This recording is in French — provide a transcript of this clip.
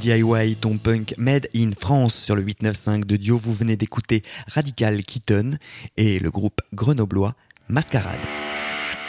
DIY, ton punk made in France sur le 895 de Dio. Vous venez d'écouter Radical Kitten et le groupe grenoblois Mascarade.